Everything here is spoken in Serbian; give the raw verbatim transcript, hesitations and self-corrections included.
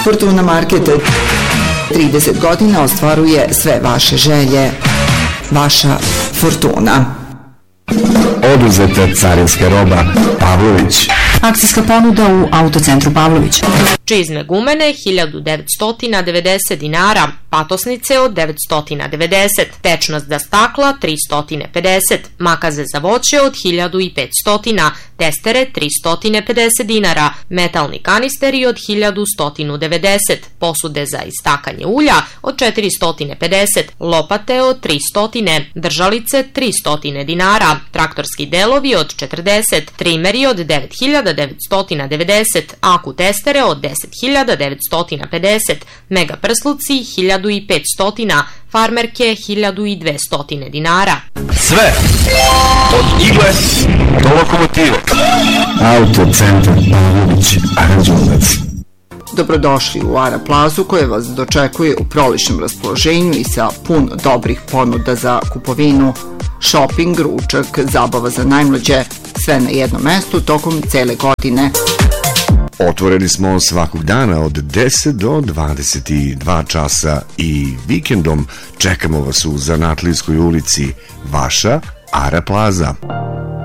Fortuna Market trideset godina ostvaruje sve vaše želje. Vaša Fortuna. Oduzeta carinska roba Pavlović. Akcijska ponuda u Autocentru Pavlović. Čizme gumene hiljadu devetsto devedeset dinara, patosnice od devetsto devedeset, tečnost stakla tristo pedeset, makaze za voće od hiljadu petsto, testere tristo pedeset dinara, metalni kanisteri od hiljadu sto devedeset, posude za istakanje ulja od četiristo pedeset, lopate od tristo, držalice tristo dinara, traktorski delovi od četrdeset, trimeri od devet hiljada devetsto devedeset, aku testere od deset hiljada devetsto pedeset, mega prsluci hiljadu petsto, farmerke hiljadu dvesta dinara. Sve od igle do lokomotive. Autocentar Pavlović, Aranđelovac. Dobrodošli u Ara Plazu koja vas dočekuje u proličnom raspoloženju i sa pun dobrih ponuda za kupovinu, šoping, ručak, zabava za najmlađe, sve na jednom mestu tokom cele godine. Otvoreni smo svakog dana od deset do dvadeset dva časa i vikendom čekamo vas u Zanatlijskoj ulici, vaša Ara Plaza.